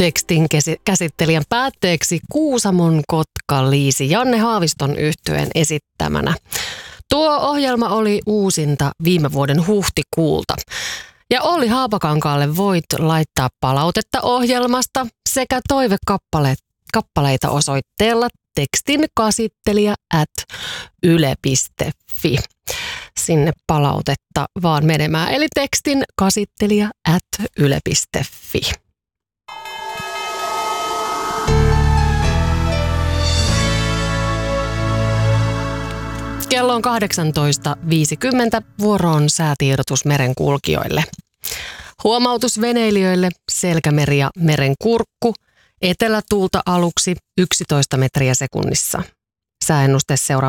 tekstin käsittelijän päätteeksi Kuusamon Kotka-Liisi Janne Haaviston yhtyeen esittämänä. Tuo ohjelma oli uusinta viime vuoden huhtikuulta. Ja Olli Haapakankaalle voit laittaa palautetta ohjelmasta sekä toivekappaleita osoitteella tekstinkäsittelijä@yle.fi. Sinne palautetta vaan menemään, eli tekstinkäsittelijä@yle.fi. Kello on 18.50, vuoroon säätiedotus merenkulkijoille. Huomautus veneilijöille, Selkämeri ja Merenkurkku, etelätuulta aluksi 11 metriä sekunnissa. Sääennuste seuraavaksi.